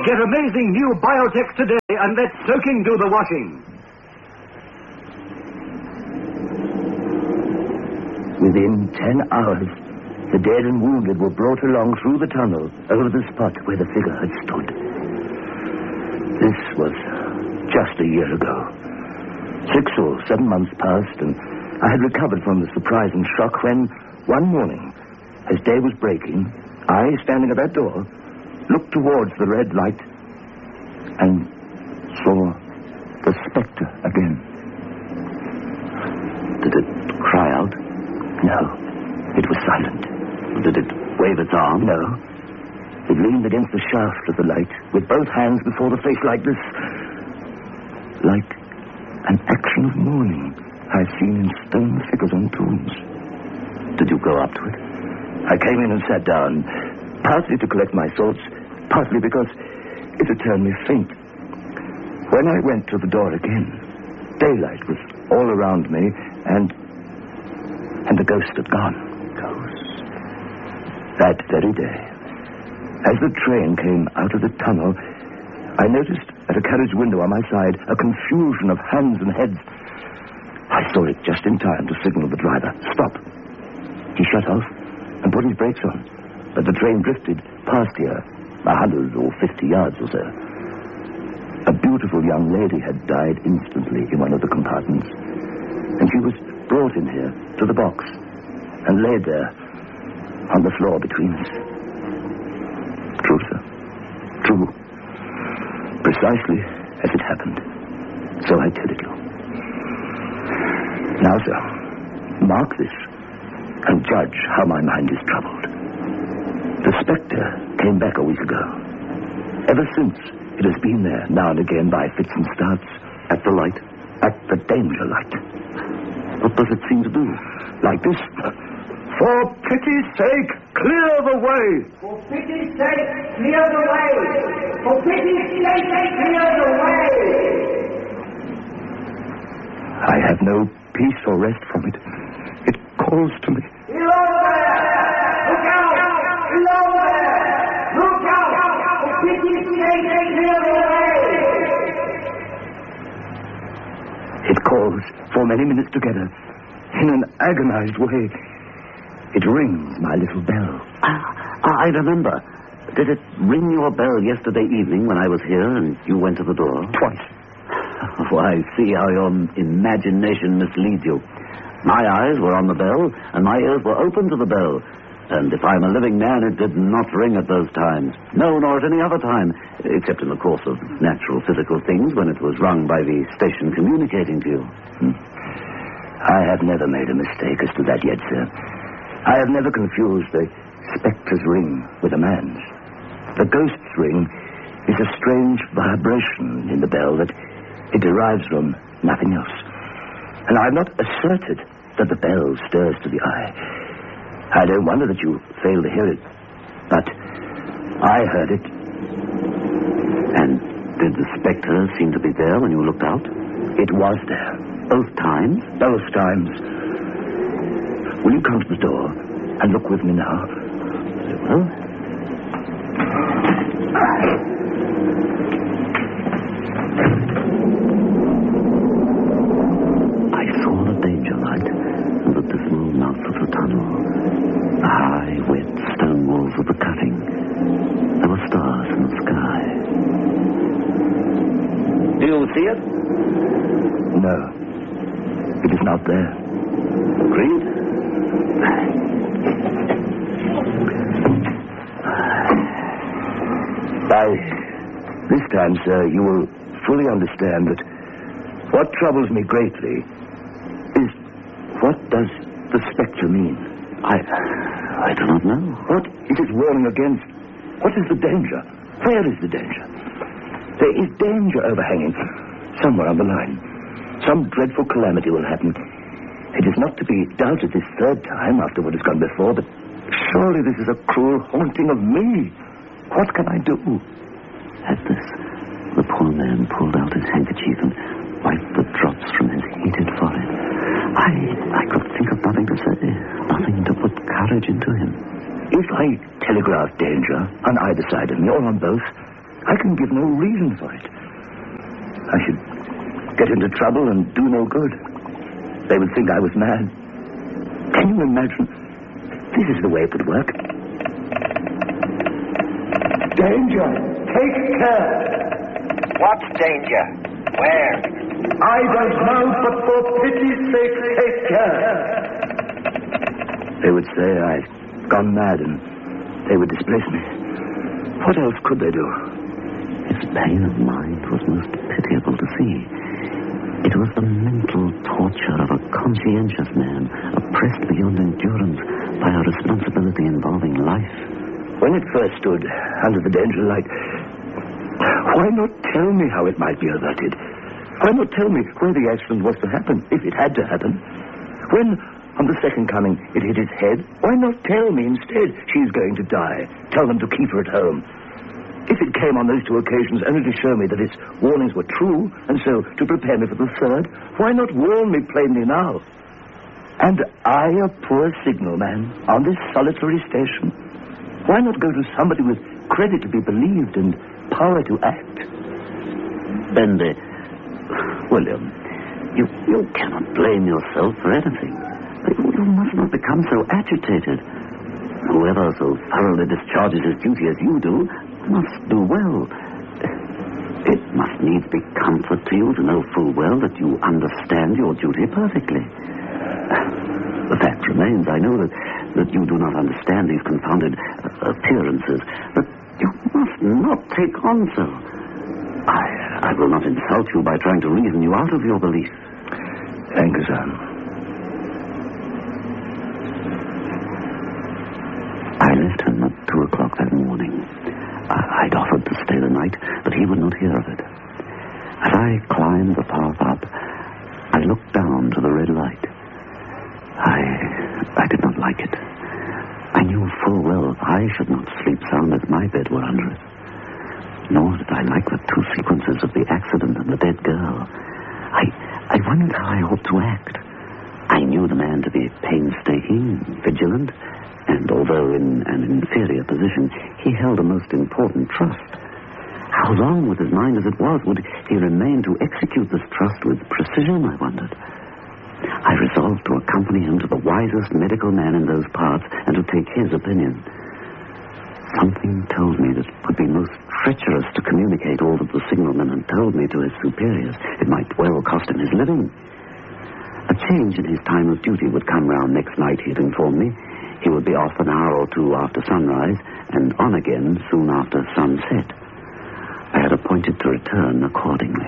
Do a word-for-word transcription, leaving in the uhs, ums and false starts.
Get amazing new Biotech today and let soaking do the washing. Within ten hours, the dead and wounded were brought along through the tunnel over the spot where the figure had stood. This was just a year ago. Six or seven months passed, and I had recovered from the surprising shock when, one morning, as day was breaking, I, standing at that door, looked towards the red light and saw the spectre again. Did it cry out? No. It was silent. Did it wave its arm? No. It leaned against the shaft of the light with both hands before the face like this. Like an action of mourning I've seen in stone figures on tombs. Did you go up to it? I came in and sat down, partly to collect my thoughts, partly because it had turned me faint. When I went to the door again, daylight was all around me, and and the ghost had gone. Ghost? That very day, as the train came out of the tunnel, I noticed at a carriage window on my side a confusion of hands and heads. I saw it just in time to signal the driver. Stop. He shut off and put his brakes on, but the train drifted past here, a hundred or fifty yards or so. A beautiful young lady had died instantly in one of the compartments, and she was brought in here to the box and laid there on the floor between us. True, sir. True. Precisely as it happened. So I tell it you. Now, sir, mark this and judge how my mind is troubled. The spectre came back a week ago. Ever since, it has been there now and again by fits and starts. At the light? At the danger light. What does it seem to do? Like this. For pity's sake, clear the way. For pity's sake, clear the way. For pity's sake, clear the way. I have no peace or rest from it. It calls to me. Below there! Look out! Below there! Look out! For pity's sake, clear the way. It calls for many minutes together in an agonized way. It rings my little bell. Ah, I remember. Did it ring your bell yesterday evening when I was here and you went to the door? Twice. Oh, I see how your imagination misleads you. My eyes were on the bell, and my ears were open to the bell. And if I'm a living man, it did not ring at those times. No, nor at any other time, except in the course of natural physical things when it was rung by the station communicating to you. Hmm. I have never made a mistake as to that yet, sir. I have never confused the spectre's ring with a man's. The ghost's ring is a strange vibration in the bell that it derives from nothing else. And I have not asserted that the bell stirs to the eye. I don't wonder that you fail to hear it. But I heard it. And did the spectre seem to be there when you looked out? It was there. Both times? Both times. Will you come to the door and look with me now? Very well. I saw the danger light and the dismal mouth of the tunnel. The high, wet stone walls of the cutting. There were stars in the sky. Do you see it? No. It is not there. Agreed? By this time, sir, you will fully understand that what troubles me greatly is what does the spectre mean? I... I do not know. What it is warning against? What is the danger? Where is the danger? There is danger overhanging somewhere on the line. Some dreadful calamity will happen. It is not to be doubted this third time after what has gone before, but surely this is a cruel haunting of me. What can I do? At this, the poor man pulled out his handkerchief and wiped the drops from his heated forehead. I I could think of nothing to say, nothing to put courage into him. If I telegraph danger on either side of me, or on both, I can give no reason for it. I should get into trouble and do no good. They would think I was mad. Can you imagine? This is the way it would work. Danger! Take care! What's danger? Where? I don't know, but for pity's sake, take care! They would say I'd gone mad and they would displace me. What else could they do? His pain of mind was most pitiable to see. It was the mental torture of a conscientious man, oppressed beyond endurance by a responsibility involving life. When it first stood under the danger light, why not tell me how it might be averted? Why not tell me where the accident was to happen, if it had to happen? When, on the second coming, it hit his head, why not tell me instead she's going to die? Tell them to keep her at home. If it came on those two occasions only to show me that its warnings were true, and so to prepare me for the third, why not warn me plainly now? And I, a poor signalman, on this solitary station, why not go to somebody with credit to be believed and power to act? Bendy, William, you, you cannot blame yourself for anything. You, you must not become so agitated. Whoever so thoroughly discharges his duty as you do must do well. It must needs be comfort to you to know full well that you understand your duty perfectly. The fact remains, I know that, that you do not understand these confounded uh, appearances, but you must not take on so. I, I will not insult you by trying to reason you out of your belief. Thank you, son. I left him at two o'clock that morning. I'd offered to stay the night, but he would not hear of it. As I climbed the path up, I looked down to the red light. I... I did not like it. I knew full well I should not sleep sound if my bed were under it. Nor did I like the two sequences of the accident and the dead girl. I... I wondered how I ought to act. I knew the man to be painstaking, vigilant, and although in an inferior position, he held a most important trust. How long, with his mind as it was, would he remain to execute this trust with precision, I wondered. I resolved to accompany him to the wisest medical man in those parts and to take his opinion. Something told me that it would be most treacherous to communicate all that the signalman had told me to his superiors. It might well cost him his living. A change in his time of duty would come round next night, he had informed me. He would be off an hour or two after sunrise and on again soon after sunset. I had appointed to return accordingly.